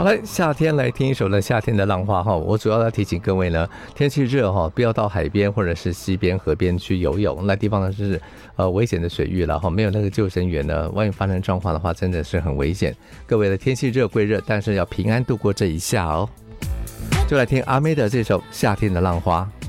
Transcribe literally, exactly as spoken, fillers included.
好了，夏天来听一首呢夏天的浪花哈。我主要要提醒各位呢，天气热哈，不要到海边或者是溪边、河边去游泳，那地方呢是呃危险的水域了哈，没有那个救生员呢，万一发生状况的话，真的是很危险。各位的天气热归热，但是要平安度过这一夏哦。就来听阿妹的这首《夏天的浪花》。